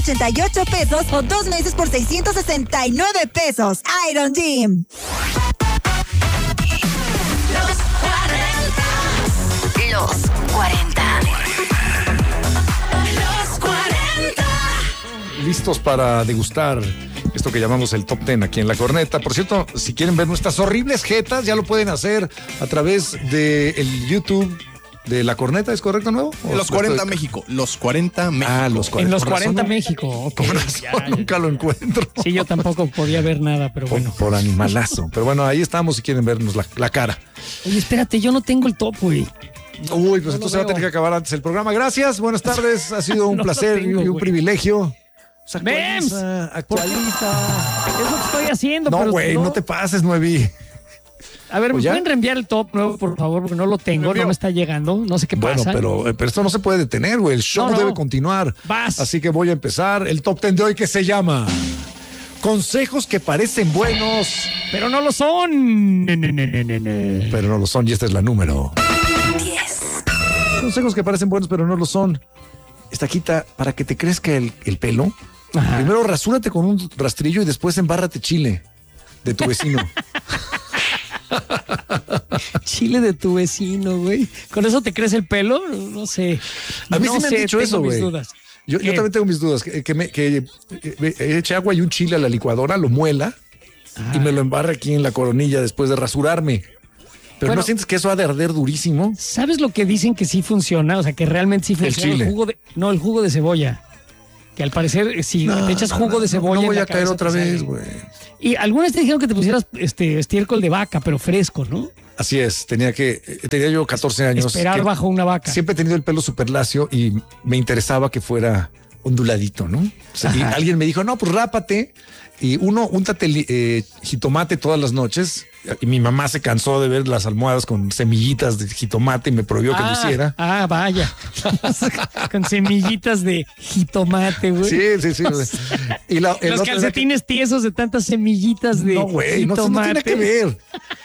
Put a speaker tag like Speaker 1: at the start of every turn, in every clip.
Speaker 1: 88 pesos o 2 meses por 669 pesos. Iron Gym.
Speaker 2: Los 40.
Speaker 3: Listos para degustar esto que llamamos el Top 10 aquí en La Corneta. Por cierto, si quieren ver nuestras horribles jetas, ya lo pueden hacer a través del YouTube de La Corneta, ¿es correcto, nuevo?
Speaker 4: Los 40 México. Los 40 México.
Speaker 3: Ah, los 40.
Speaker 5: En los 40 México. Okay.
Speaker 3: Por razón, nunca lo encuentro.
Speaker 5: Sí, yo tampoco podía ver nada, pero bueno.
Speaker 3: Por animalazo. Pero bueno, ahí estamos si quieren vernos la cara.
Speaker 5: Oye, espérate, yo no tengo el top, güey.
Speaker 3: Uy, pues entonces va a tener que acabar antes el programa. Gracias, buenas tardes. Ha sido un placer y un privilegio.
Speaker 5: ¡Mems!
Speaker 3: Actualiza.
Speaker 5: Es lo que estoy haciendo.
Speaker 3: No, güey, no te pases, Nuevi.
Speaker 5: A ver, ¿me pueden reenviar el top nuevo, por favor? Porque no lo tengo, no me está llegando. No sé qué pasa.
Speaker 3: Pero esto no se puede detener, güey. El show debe continuar.
Speaker 5: Vas.
Speaker 3: Así que voy a empezar el top 10 de hoy que se llama Consejos que parecen buenos,
Speaker 5: pero no lo son.
Speaker 3: Pero no lo son, y esta es la número
Speaker 2: 10.
Speaker 3: Consejos que parecen buenos, pero no lo son. Estaquita, para que te crezca el pelo,
Speaker 5: Ajá.
Speaker 3: Primero rasúrate con un rastrillo y después embárrate chile de tu vecino.
Speaker 5: Chile de tu vecino, güey. ¿Con eso te crece el pelo? No sé.
Speaker 3: A mí sí me han dicho eso, güey. Yo también tengo mis dudas. Que eche agua y un chile a la licuadora, lo muela y me lo embarre aquí en la coronilla después de rasurarme. Pero bueno, ¿no sientes que eso ha de arder durísimo?
Speaker 5: ¿Sabes lo que dicen que sí funciona? O sea, que realmente sí funciona.
Speaker 3: El chile.
Speaker 5: El jugo de cebolla. Que al parecer, si te echas jugo de cebolla.
Speaker 3: No voy a caer otra vez, güey.
Speaker 5: Y algunas te dijeron que te pusieras estiércol de vaca, pero fresco, ¿no?
Speaker 3: Así es, tenía yo 14 años.
Speaker 5: Esperar bajo una vaca.
Speaker 3: Siempre he tenido el pelo súper lacio y me interesaba que fuera onduladito, ¿no? O sea, y alguien me dijo, no, pues rápate y úntate jitomate todas las noches. Y mi mamá se cansó de ver las almohadas con semillitas de jitomate y me prohibió que lo hiciera.
Speaker 5: Ah, vaya. Con semillitas de jitomate, güey.
Speaker 3: Sí. Y los
Speaker 5: calcetines tiesos de tantas semillitas de jitomate.
Speaker 3: No tiene que ver.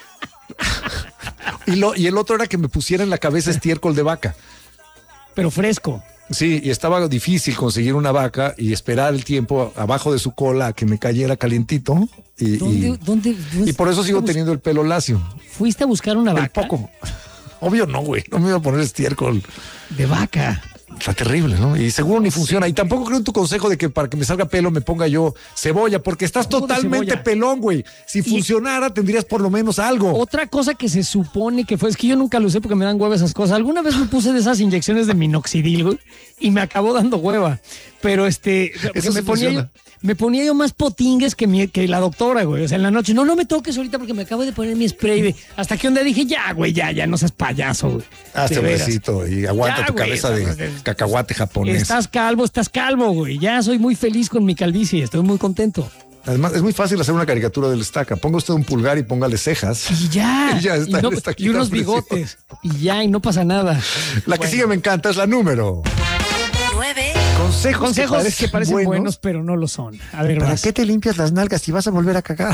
Speaker 3: Y el otro era que me pusiera en la cabeza estiércol de vaca.
Speaker 5: Pero fresco.
Speaker 3: Sí, y estaba difícil conseguir una vaca y esperar el tiempo abajo de su cola a que me cayera calientito. Y por eso sigo teniendo el pelo lacio.
Speaker 5: ¿Fuiste a buscar una vaca?
Speaker 3: Poco. Obvio no, güey. No me iba a poner estiércol
Speaker 5: de vaca.
Speaker 3: Está terrible, ¿no? Y seguro ni funciona. Y tampoco creo en tu consejo de que para que me salga pelo me ponga yo cebolla, porque estás totalmente pelón, güey. Si funcionara, tendrías por lo menos algo.
Speaker 5: Otra cosa que se supone que fue, es que yo nunca lo usé porque me dan hueva esas cosas. Alguna vez me puse de esas inyecciones de minoxidil, güey, y me acabó dando hueva. Pero
Speaker 3: eso
Speaker 5: me ponía yo más potingues que la doctora, güey. O sea, en la noche, no me toques ahorita porque me acabo de poner mi spray. Hasta que un día dije, ya, güey, ya no seas payaso, güey.
Speaker 3: Hazte un besito y aguanta tu cabeza de cacahuate japonés.
Speaker 5: Estás calvo, güey. Ya soy muy feliz con mi calvicie, estoy muy contento.
Speaker 3: Además, es muy fácil hacer una caricatura del Estaca. Ponga usted un pulgar y póngale cejas.
Speaker 5: Y ya. Y unos bigotes. Y no pasa nada.
Speaker 3: La que sigue me encanta es la número
Speaker 2: 9.
Speaker 3: Consejos
Speaker 5: que parecen buenos, pero no lo son. A ver,
Speaker 3: ¿para qué te limpias las nalgas si vas a volver a cagar?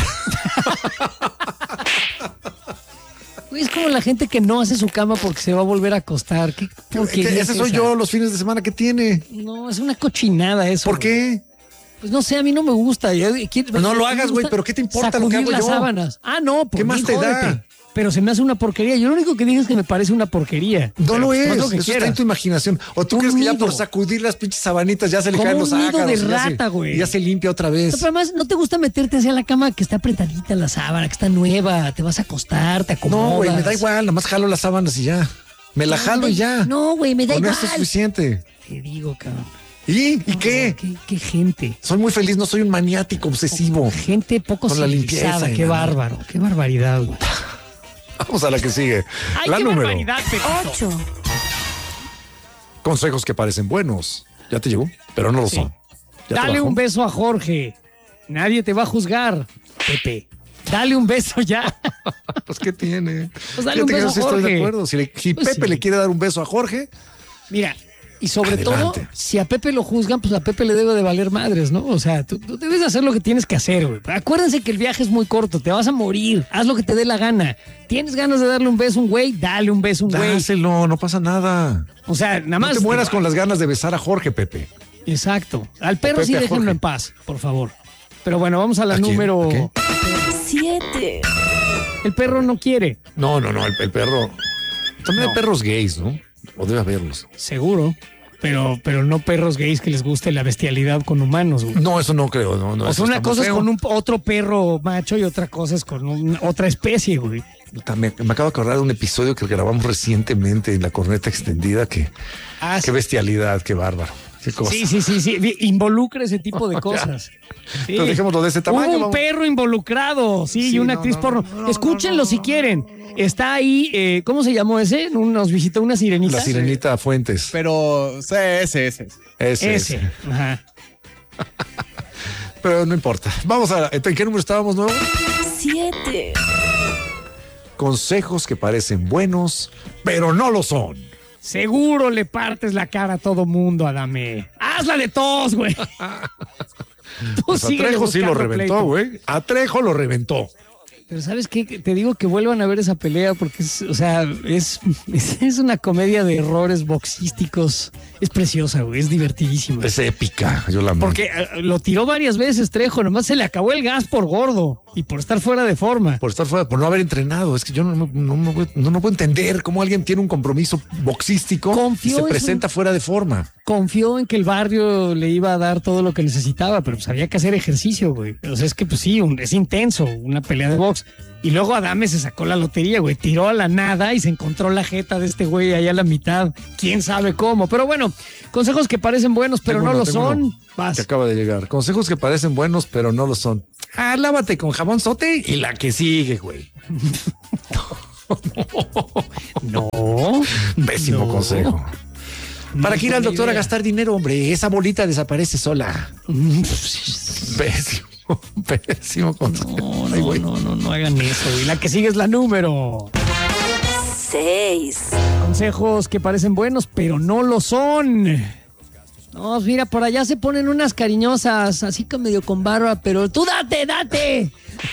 Speaker 5: Es como la gente que no hace su cama porque se va a volver a acostar.
Speaker 3: Ese soy yo los fines de semana que tiene.
Speaker 5: No, es una cochinada eso.
Speaker 3: ¿Por qué?
Speaker 5: Pues no sé, a mí no me gusta.
Speaker 3: No lo hagas, güey, pero ¿qué te importa lo que hago yo?
Speaker 5: Las sábanas. No,
Speaker 3: ¿qué más te da?
Speaker 5: Pero se me hace una porquería. Yo lo único que digo es que me parece una porquería.
Speaker 3: No lo es,
Speaker 5: lo que
Speaker 3: eso está en tu imaginación. ¿O tú crees que ya por sacudir las pinches sabanitas ya se le caen los ácaros?
Speaker 5: De rata, güey.
Speaker 3: Ya se limpia otra vez.
Speaker 5: Pero además, ¿no te gusta meterte hacia la cama que está apretadita la sábana, que está nueva? Te vas a acostar, te acomodas.
Speaker 3: No, güey, me da igual. Nada más jalo las sábanas y ya. Me la jalo y ya.
Speaker 5: No, güey, me da igual.
Speaker 3: Con eso es suficiente.
Speaker 5: Te digo, cabrón.
Speaker 3: ¿Y qué?
Speaker 5: ¿Qué gente?
Speaker 3: Soy muy feliz, no soy un maniático obsesivo.
Speaker 5: Gente poco
Speaker 3: con la limpieza.
Speaker 5: Qué bárbaro, qué barbaridad, güey.
Speaker 3: Vamos a la que sigue. La número
Speaker 1: 8.
Speaker 3: Consejos que parecen buenos. Ya te llegó, pero no lo son.
Speaker 5: Dale un beso a Jorge. Nadie te va a juzgar, Pepe. Dale un beso ya.
Speaker 3: Pues, ¿qué tiene?
Speaker 5: Pues dale un beso a Jorge.
Speaker 3: Estoy de acuerdo. Si Pepe le quiere dar un beso a Jorge.
Speaker 5: Mira, y sobre todo, si a Pepe lo juzgan, pues a Pepe le debe de valer madres, ¿no? O sea, tú debes de hacer lo que tienes que hacer, güey. Acuérdense que el viaje es muy corto, te vas a morir, haz lo que te dé la gana. ¿Tienes ganas de darle un beso a un güey? Dale un beso a un güey.
Speaker 3: Dáselo, no pasa nada.
Speaker 5: O sea, nada más.
Speaker 3: No te mueras con las ganas de besar a Jorge, Pepe.
Speaker 5: Exacto. Al perro
Speaker 3: Pepe
Speaker 5: sí
Speaker 3: a
Speaker 5: déjenlo
Speaker 3: Jorge.
Speaker 5: en paz, por favor. Pero bueno, vamos a la
Speaker 3: ¿A quién?
Speaker 5: número...
Speaker 3: ¿A qué?
Speaker 2: 7.
Speaker 5: El perro no quiere,
Speaker 3: No, el perro. También hay perros gays, ¿no? O debe haberlos.
Speaker 5: seguro. Pero no perros gays que les guste la bestialidad con humanos, güey.
Speaker 3: No, eso no creo. No,
Speaker 5: O
Speaker 3: eso
Speaker 5: sea, una
Speaker 3: está muy
Speaker 5: cosa es
Speaker 3: feo.
Speaker 5: con otro perro macho y otra cosa es con otra especie, güey.
Speaker 3: Me acabo de acordar de un episodio que grabamos recientemente en la corneta extendida. Qué bestialidad, qué bárbaro. Qué cosa.
Speaker 5: Sí. Involucra ese tipo de cosas. Sí.
Speaker 3: Entonces dejémoslo de ese tamaño.
Speaker 5: Hubo un
Speaker 3: vamos.
Speaker 5: perro involucrado, sí, y una actriz porno. Escúchenlo si quieren. Está ahí, ¿cómo se llamó ese? Nos visitó una sirenita.
Speaker 3: La sirenita Fuentes.
Speaker 4: Pero ese.
Speaker 5: Ese. Ajá.
Speaker 3: Pero no importa. Vamos a... ¿En qué número estábamos nuevo?
Speaker 2: 7.
Speaker 3: Consejos que parecen buenos, pero no lo son.
Speaker 5: Seguro le partes la cara a todo mundo, Adame. Hazla de tos, güey. Tú
Speaker 3: Pues a
Speaker 5: síguele
Speaker 3: Trejo sí lo
Speaker 5: buscando
Speaker 3: reventó,
Speaker 5: pleito.
Speaker 3: güey. A Trejo lo reventó.
Speaker 5: Pero ¿sabes qué? Te digo que vuelvan a ver esa pelea porque es una comedia de errores boxísticos. Es preciosa, güey. Es divertidísima.
Speaker 3: Es épica. Yo la amo.
Speaker 5: Porque lo tiró varias veces Trejo, nomás se le acabó el gas por gordo y por estar fuera de forma.
Speaker 3: Por estar fuera, por no haber entrenado. Es que yo no puedo entender cómo alguien tiene un compromiso boxístico
Speaker 5: Confió
Speaker 3: y se
Speaker 5: en
Speaker 3: presenta fuera de forma.
Speaker 5: Confió en que el barrio le iba a dar todo lo que necesitaba, pero pues había que hacer ejercicio, güey. O sea, es que pues sí, es intenso una pelea de box. Y luego Adame se sacó la lotería, güey. Tiró a la nada y se encontró la jeta de este güey allá a la mitad. ¿Quién sabe cómo? Pero bueno, consejos que parecen buenos, pero
Speaker 3: Tengo
Speaker 5: no
Speaker 3: uno,
Speaker 5: lo
Speaker 3: tengo
Speaker 5: son.
Speaker 3: uno
Speaker 5: Vas.
Speaker 3: Que acaba de llegar. Consejos que parecen buenos, pero no lo son. Lávate con jabón sote y la que sigue, güey.
Speaker 5: No.
Speaker 3: Pésimo
Speaker 5: No.
Speaker 3: consejo. ¿Para qué ir al
Speaker 5: buena
Speaker 3: doctor a
Speaker 5: idea.
Speaker 3: gastar dinero, hombre? Esa bolita desaparece sola. Pésimo consejo. Ay, güey.
Speaker 5: No hagan eso, güey. La que sigue es la número.
Speaker 2: 6.
Speaker 5: Consejos que parecen buenos, pero no lo son. No, mira, por allá se ponen unas cariñosas, así que medio con barba, pero tú date.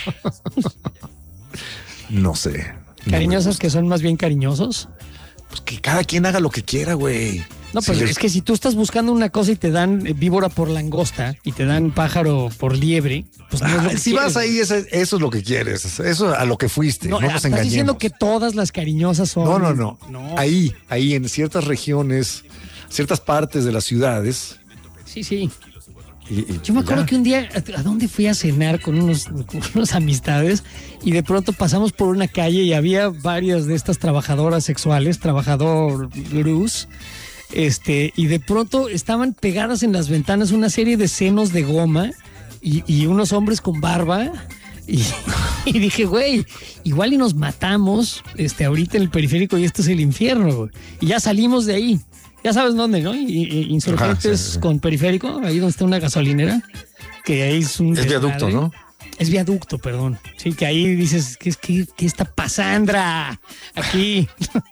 Speaker 3: No sé.
Speaker 5: Cariñosas que son más bien cariñosos.
Speaker 3: Pues que cada quien haga lo que quiera, güey.
Speaker 5: No, pero es que si tú estás buscando una cosa y te dan víbora por langosta y te dan pájaro por liebre, pues no es lo que
Speaker 3: si
Speaker 5: quieres.
Speaker 3: vas ahí, eso es lo que quieres. Eso a lo que fuiste. No, nos
Speaker 5: estás
Speaker 3: engañemos.
Speaker 5: diciendo que todas las cariñosas son...
Speaker 3: No. Ahí en ciertas regiones, ciertas partes de las ciudades.
Speaker 5: Sí.
Speaker 3: y
Speaker 5: Yo me acuerdo
Speaker 3: ya.
Speaker 5: que un día, ¿a dónde fui a cenar con unas amistades? Y de pronto pasamos por una calle y había varias de estas trabajadoras sexuales, trabajadores, y de pronto estaban pegadas en las ventanas una serie de senos de goma y unos hombres con barba. Y dije, güey, igual y nos matamos ahorita en el periférico y esto es el infierno, güey. Y ya salimos de ahí. Ya sabes dónde, ¿no? Insurgentes
Speaker 3: Ajá, sí.
Speaker 5: con periférico, ahí donde está una gasolinera, que ahí es un...
Speaker 3: Es viaducto,
Speaker 5: desmadre.
Speaker 3: ¿no?
Speaker 5: Es viaducto, perdón. Sí, que ahí dices, ¿qué está pasando aquí?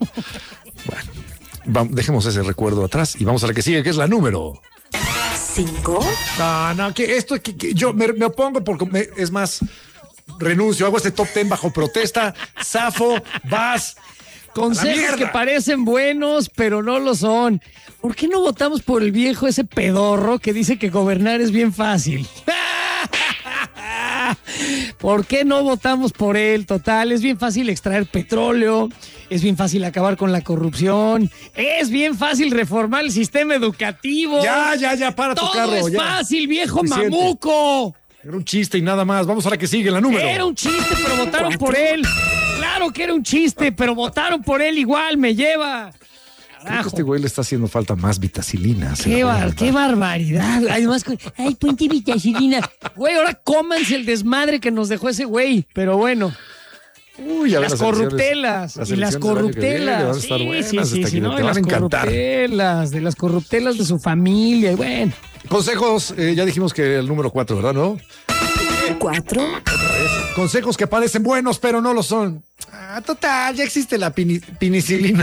Speaker 3: Dejemos ese recuerdo atrás y vamos a la que sigue, que es la número.
Speaker 2: 5.
Speaker 3: No, que esto que yo me opongo porque es más, renuncio, hago este top 10 bajo protesta. Zafo, vas.
Speaker 5: Consejos
Speaker 3: mierda.
Speaker 5: que parecen buenos, pero no lo son. ¿Por qué no votamos por el viejo ese pedorro que dice que gobernar es bien fácil? ¿Por qué no votamos por él? Total, es bien fácil extraer petróleo, es bien fácil acabar con la corrupción, es bien fácil reformar el sistema educativo.
Speaker 3: Ya, para tu
Speaker 5: Todo
Speaker 3: carro.
Speaker 5: es
Speaker 3: ya.
Speaker 5: fácil, viejo
Speaker 3: Suficiente.
Speaker 5: mamuco.
Speaker 3: Era un chiste y nada más. Vamos a la que sigue, la número.
Speaker 5: Era un chiste, pero votaron por él. Claro que era un chiste, pero votaron por él igual, me lleva.
Speaker 3: Creo que
Speaker 5: Carajo.
Speaker 3: este güey le está haciendo falta más vitacilina.
Speaker 5: Qué barbaridad. Además, ay, ponte vitacilina. Güey, ahora cómanse el desmadre que nos dejó ese güey. Pero bueno,
Speaker 3: Uy, a ver,
Speaker 5: las
Speaker 3: elecciones-
Speaker 5: corruptelas. Y las
Speaker 3: elecciones del año que viene
Speaker 5: corruptelas.
Speaker 3: van a estar buenas,
Speaker 5: Sí,
Speaker 3: hasta
Speaker 5: no,
Speaker 3: te
Speaker 5: y
Speaker 3: van
Speaker 5: las
Speaker 3: a encantar.
Speaker 5: corruptelas, de las corruptelas de su familia. Y bueno,
Speaker 3: Consejos, ya dijimos que el número 4, ¿verdad? ¿No?
Speaker 2: 4.
Speaker 3: Consejos que parecen buenos, pero no lo son. Total, ya existe la penicilina.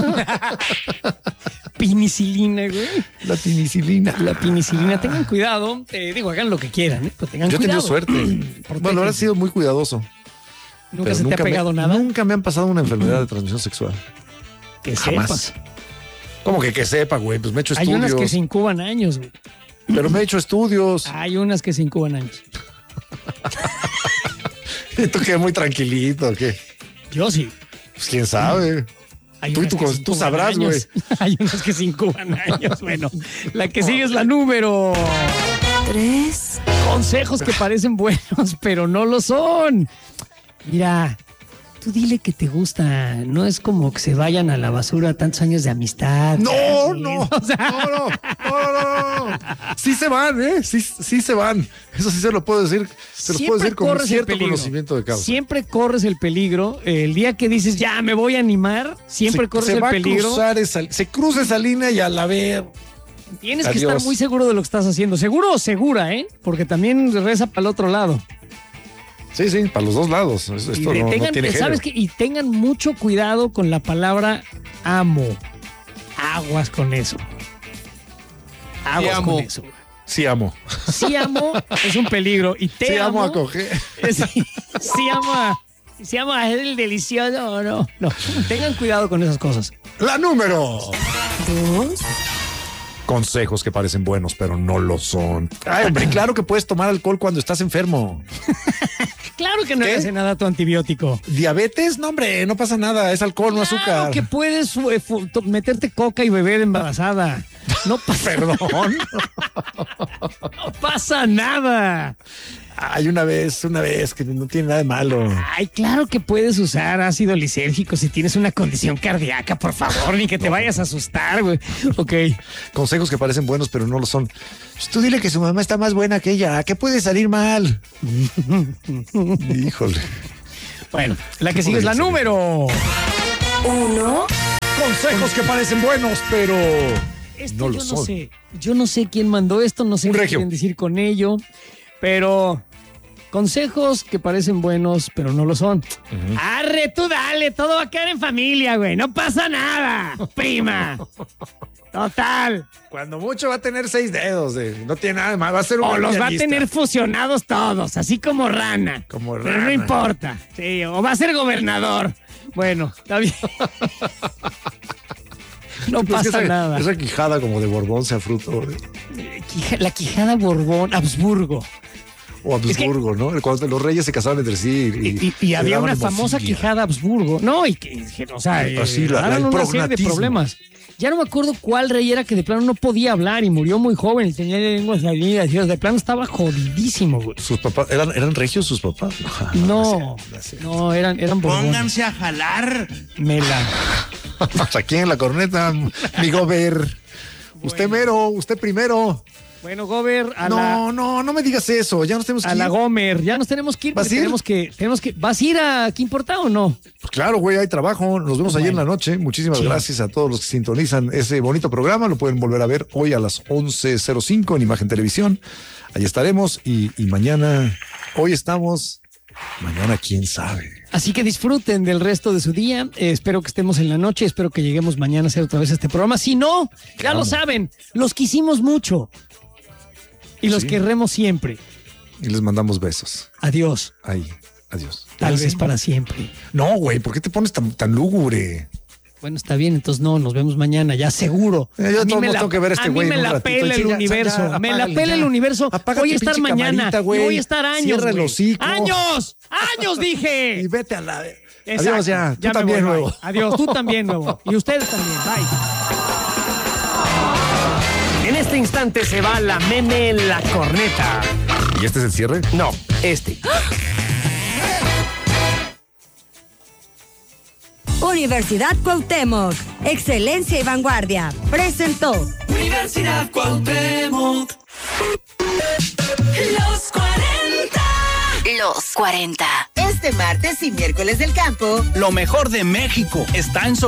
Speaker 5: penicilina, güey.
Speaker 3: La penicilina.
Speaker 5: La penicilina, tengan cuidado. Digo, hagan lo que quieran, pero tengan
Speaker 3: Yo he
Speaker 5: cuidado.
Speaker 3: tenido suerte. Bueno, ahora he sido muy cuidadoso.
Speaker 5: ¿Nunca
Speaker 3: pero
Speaker 5: se te ha pegado nada?
Speaker 3: Nunca me han pasado una enfermedad de transmisión sexual.
Speaker 5: Que
Speaker 3: Jamás.
Speaker 5: sepas.
Speaker 3: ¿Cómo que sepa, güey? Pues me he hecho
Speaker 5: Hay
Speaker 3: estudios.
Speaker 5: unas que se incuban años, güey.
Speaker 3: Pero me he hecho estudios.
Speaker 5: Hay unas que se incuban años.
Speaker 3: ¿Y tú qué? Muy tranquilito, ¿o qué?
Speaker 5: Yo sí.
Speaker 3: Pues quién sabe.
Speaker 5: Hay
Speaker 3: Tú
Speaker 5: unas que se
Speaker 3: tú
Speaker 5: incuban
Speaker 3: sabrás, güey.
Speaker 5: años. Hay unas que se incuban años. Bueno, la que sigue es la número
Speaker 2: 3.
Speaker 5: Consejos que parecen buenos, pero no lo son. Mira, tú dile que te gusta. No es como que se vayan a la basura tantos años de amistad.
Speaker 3: No.
Speaker 5: O sea,
Speaker 3: No. Sí se van, ¿eh? Sí se van. Eso sí se lo puedo decir. Se lo puedo decir con
Speaker 5: corres el
Speaker 3: cierto
Speaker 5: peligro.
Speaker 3: conocimiento de causa.
Speaker 5: Siempre corres el peligro. El día que dices, ya me voy a animar, siempre corres
Speaker 3: se
Speaker 5: el
Speaker 3: va
Speaker 5: peligro.
Speaker 3: A cruzar se cruza esa línea y al ver.
Speaker 5: Tienes que
Speaker 3: Adiós.
Speaker 5: estar muy seguro de lo que estás haciendo. Seguro o segura, ¿eh? Porque también reza para el otro lado.
Speaker 3: Sí, para los dos lados. Esto
Speaker 5: Y
Speaker 3: no tiene género.
Speaker 5: ¿sabes qué? Y tengan mucho cuidado con la palabra amo. Aguas con eso. Aguas
Speaker 4: amo.
Speaker 5: con eso.
Speaker 3: Sí amo.
Speaker 5: Sí amo es un peligro. Y te
Speaker 3: Sí
Speaker 5: amo.
Speaker 3: amo a coger.
Speaker 5: Sí amo a hacer el delicioso o no. No, tengan cuidado con esas cosas.
Speaker 3: La número.
Speaker 2: 2.
Speaker 3: Consejos que parecen buenos, pero no lo son. Ay, hombre, claro que puedes tomar alcohol cuando estás enfermo.
Speaker 5: Claro que no
Speaker 3: ¿Qué?
Speaker 5: le hace nada a tu antibiótico.
Speaker 3: ¿Diabetes? No, hombre, no pasa nada. Es alcohol, no azúcar.
Speaker 5: Claro que puedes meterte coca y beber embarazada. No pasa,
Speaker 3: Perdón.
Speaker 5: no pasa nada.
Speaker 3: Hay una vez que no tiene nada de malo.
Speaker 5: Ay, claro que puedes usar ácido lisérgico si tienes una condición cardíaca, por favor, ni que te vayas a asustar, güey. Ok.
Speaker 3: Consejos que parecen buenos, pero no lo son. Pues tú dile que su mamá está más buena que ella. ¿Qué puede salir mal? Híjole.
Speaker 5: Bueno, la que sigue es la número
Speaker 2: 1.
Speaker 3: Consejos que parecen buenos, pero no lo
Speaker 5: yo
Speaker 3: son.
Speaker 5: no sé. Yo no sé quién mandó esto, no sé
Speaker 3: Un
Speaker 5: qué
Speaker 3: regio.
Speaker 5: quieren decir con ello, pero consejos que parecen buenos, pero no lo son. Arre, tú dale, todo va a quedar en familia, güey. No pasa nada, prima. Total.
Speaker 3: Cuando mucho va a tener 6 dedos. No tiene nada de malo. Va a ser un
Speaker 5: O
Speaker 3: buen
Speaker 5: los va a
Speaker 3: pianista.
Speaker 5: tener fusionados todos, así como rana.
Speaker 3: Como
Speaker 5: Pero no
Speaker 3: rana.
Speaker 5: importa. Sí, o va a ser gobernador. Bueno, está bien. No
Speaker 3: Pues que
Speaker 5: pasa nada.
Speaker 3: Esa quijada como de Borbón sea fruto
Speaker 5: La quijada Borbón, Habsburgo.
Speaker 3: o Habsburgo, ¿no? Cuando los reyes se casaban entre sí.
Speaker 5: Y
Speaker 3: se
Speaker 5: había
Speaker 3: daban
Speaker 5: una famosa
Speaker 3: hemofília.
Speaker 5: quijada Habsburgo. No, o sea,
Speaker 3: Así,
Speaker 5: daban
Speaker 3: el
Speaker 5: una serie de
Speaker 3: prognatismo.
Speaker 5: problemas. Ya no me acuerdo cuál rey era que de plano no podía hablar y murió muy joven y tenía lenguas salidas. De plano estaba jodidísimo, güey.
Speaker 3: Sus papás, ¿eran regios sus papás?
Speaker 5: No, eran Borbones.
Speaker 4: Pónganse a jalar.
Speaker 5: Mela.
Speaker 3: Aquí en la corneta, mi gober. Usted mero, usted primero.
Speaker 5: Bueno, Gober,
Speaker 3: No me digas eso. Ya nos tenemos que
Speaker 5: a
Speaker 3: ir.
Speaker 5: la Gomer. Ya nos tenemos que ir.
Speaker 3: ¿Vas
Speaker 5: porque
Speaker 3: a ir?
Speaker 5: tenemos que. ¿Vas a ir a ¿Qué importa o no?
Speaker 3: Pues claro, güey, hay trabajo. Nos vemos ayer en la noche. Muchísimas
Speaker 5: Sí.
Speaker 3: gracias a todos los que sintonizan ese bonito programa. Lo pueden volver a ver hoy a las 11:05 en Imagen Televisión. Ahí estaremos y mañana, hoy estamos, mañana quién sabe.
Speaker 5: Así que disfruten del resto de su día. Espero que estemos en la noche. Espero que lleguemos mañana a hacer otra vez este programa. Si no, ya lo saben, los quisimos mucho y los
Speaker 3: Sí.
Speaker 5: querremos siempre.
Speaker 3: Y les mandamos besos.
Speaker 5: Adiós.
Speaker 3: Ahí, adiós.
Speaker 5: Tal vez para siempre.
Speaker 3: No, güey, ¿por qué te pones tan lúgubre?
Speaker 5: Bueno, está bien, entonces no, nos vemos mañana, ya seguro.
Speaker 3: Yo de
Speaker 5: A mí
Speaker 3: todos
Speaker 5: me
Speaker 3: modos
Speaker 5: la-
Speaker 3: tengo que ver a este güey
Speaker 5: A mí
Speaker 3: en
Speaker 5: me
Speaker 3: un
Speaker 5: la
Speaker 3: ratito.
Speaker 5: pela
Speaker 3: Sí,
Speaker 5: el
Speaker 3: ya,
Speaker 5: universo.
Speaker 3: ya,
Speaker 5: Me la
Speaker 3: apágale,
Speaker 5: pela
Speaker 3: ya.
Speaker 5: el universo.
Speaker 3: Apágate,
Speaker 5: Voy a estar
Speaker 3: pinche
Speaker 5: mañana.
Speaker 3: camarita,
Speaker 5: Y
Speaker 3: güey.
Speaker 5: voy a estar años.
Speaker 3: Cierra el
Speaker 5: güey.
Speaker 3: hocico.
Speaker 5: ¡Años! ¡Años,
Speaker 3: Y
Speaker 5: dije!
Speaker 3: vete a la...
Speaker 5: Exacto.
Speaker 3: Adiós ya. Tú
Speaker 5: me
Speaker 3: también,
Speaker 5: voy, bye.
Speaker 3: nuevo.
Speaker 5: Adiós, tú también, nuevo. Y ustedes también. Bye. En este instante se va la meme en la corneta.
Speaker 3: ¿Y este es el cierre?
Speaker 5: No, este.
Speaker 1: Universidad Cuauhtémoc. Excelencia y vanguardia. Presentó.
Speaker 2: Universidad Cuauhtémoc. Los 40. Los 40.
Speaker 1: Este martes y miércoles del campo.
Speaker 4: Lo mejor de México está en